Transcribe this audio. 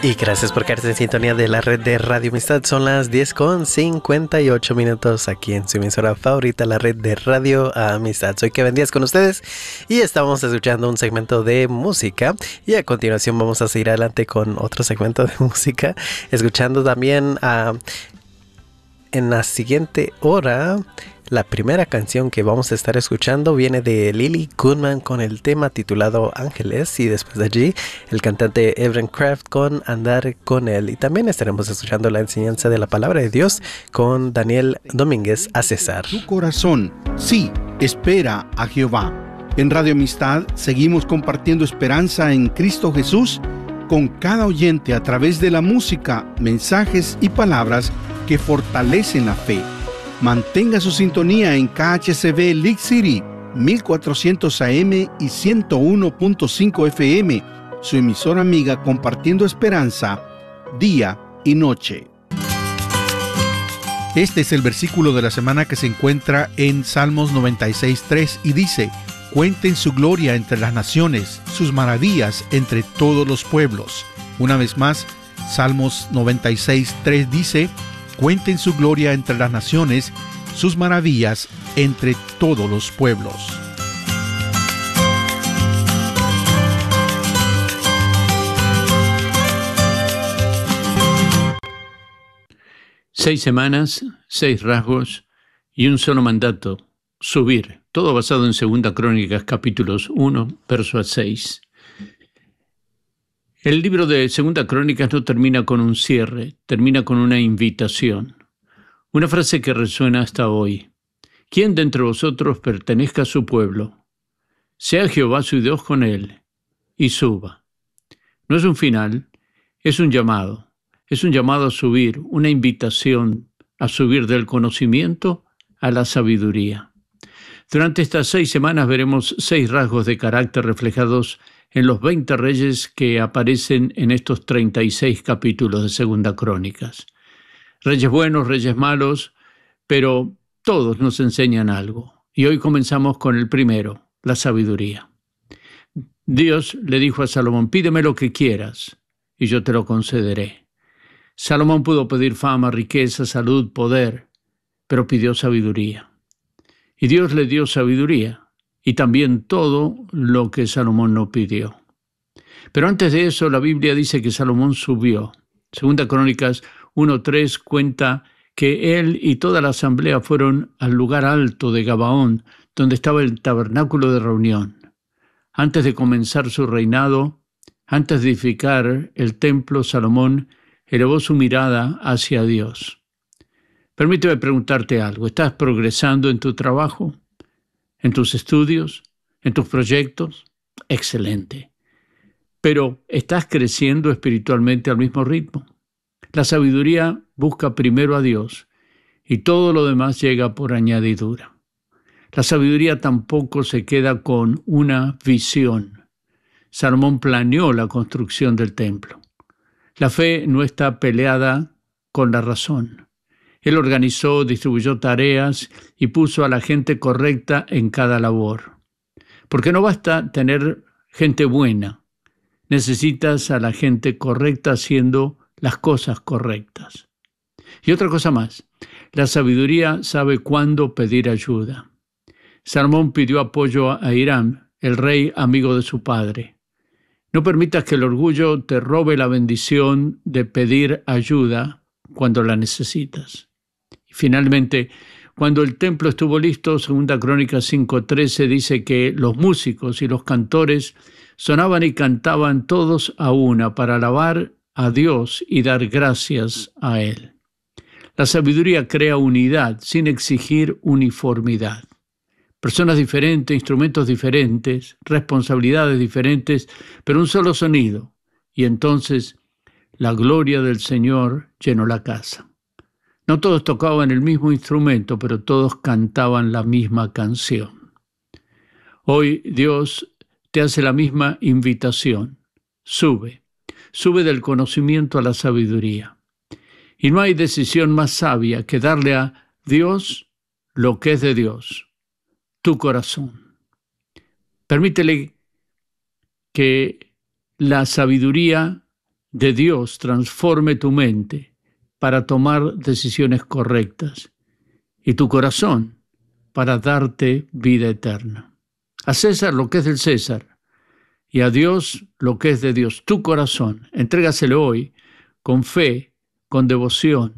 Y gracias por quedarte en sintonía de la red de Radio Amistad. Son las 10:58 aquí en su emisora favorita, la red de Radio Amistad. Soy Kevin Díaz con ustedes y estamos escuchando un segmento de música. Y a continuación vamos a seguir adelante con otro segmento de música, escuchando también en la siguiente hora. La primera canción que vamos a estar escuchando viene de Lily Goodman con el tema titulado Ángeles, y después de allí el cantante Evan Kraft con Andar con él. Y también estaremos escuchando la enseñanza de la palabra de Dios con Daniel Domínguez a César. Tu corazón, sí, espera a Jehová. En Radio Amistad seguimos compartiendo esperanza en Cristo Jesús con cada oyente a través de la música, mensajes y palabras que fortalecen la fe. Mantenga su sintonía en KHCB League City, 1400 AM y 101.5 FM, su emisora amiga compartiendo esperanza día y noche. Este es el versículo de la semana que se encuentra en Salmos 96:3 y dice: cuenten su gloria entre las naciones, sus maravillas entre todos los pueblos. Una vez más, Salmos 96:3 dice: cuenten su gloria entre las naciones, sus maravillas entre todos los pueblos. Seis semanas, 6 rasgos y un solo mandato: subir. Todo basado en 2 Crónicas, capítulos 1, verso 6. El libro de 2 Crónicas no termina con un cierre, termina con una invitación. Una frase que resuena hasta hoy: ¿quién de entre vosotros pertenezca a su pueblo? Sea Jehová su Dios con él, y suba. No es un final, es un llamado. Es un llamado a subir, una invitación a subir del conocimiento a la sabiduría. Durante estas 6 semanas veremos 6 rasgos de carácter reflejados en los 20 reyes que aparecen en estos 36 capítulos de 2 Crónicas. Reyes buenos, reyes malos, pero todos nos enseñan algo. Y hoy comenzamos con el primero, la sabiduría. Dios le dijo a Salomón: pídeme lo que quieras y yo te lo concederé. Salomón pudo pedir fama, riqueza, salud, poder, pero pidió sabiduría. Y Dios le dio sabiduría. Y también todo lo que Salomón no pidió. Pero antes de eso, la Biblia dice que Salomón subió. 2 Crónicas 1:3 cuenta que él y toda la asamblea fueron al lugar alto de Gabaón, donde estaba el tabernáculo de reunión. Antes de comenzar su reinado, antes de edificar el templo, Salomón elevó su mirada hacia Dios. Permíteme preguntarte algo: ¿estás progresando en tu trabajo? ¿En tus estudios? ¿En tus proyectos? Excelente. Pero ¿estás creciendo espiritualmente al mismo ritmo? La sabiduría busca primero a Dios y todo lo demás llega por añadidura. La sabiduría tampoco se queda con una visión. Salomón planeó la construcción del templo. La fe no está peleada con la razón. Él organizó, distribuyó tareas y puso a la gente correcta en cada labor. Porque no basta tener gente buena, necesitas a la gente correcta haciendo las cosas correctas. Y otra cosa más, la sabiduría sabe cuándo pedir ayuda. Salomón pidió apoyo a Hiram, el rey amigo de su padre. No permitas que el orgullo te robe la bendición de pedir ayuda cuando la necesitas. Finalmente, cuando el templo estuvo listo, 2 Crónicas 5:13 dice que los músicos y los cantores sonaban y cantaban todos a una para alabar a Dios y dar gracias a Él. La sabiduría crea unidad sin exigir uniformidad. Personas diferentes, instrumentos diferentes, responsabilidades diferentes, pero un solo sonido. Y entonces la gloria del Señor llenó la casa. No todos tocaban el mismo instrumento, pero todos cantaban la misma canción. Hoy Dios te hace la misma invitación. Sube del conocimiento a la sabiduría. Y no hay decisión más sabia que darle a Dios lo que es de Dios, tu corazón. Permítele que la sabiduría de Dios transforme tu mente para tomar decisiones correctas y tu corazón para darte vida eterna. A César lo que es del César y a Dios lo que es de Dios. Tu corazón, entrégaselo hoy con fe, con devoción,